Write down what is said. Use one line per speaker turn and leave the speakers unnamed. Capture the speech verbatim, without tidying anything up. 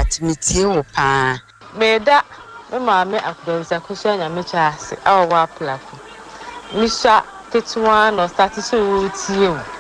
but metie wo pa
Meda me maame akudonsa kuso nya me chaase awo wa plako. Misha tetwa no start so tie wo.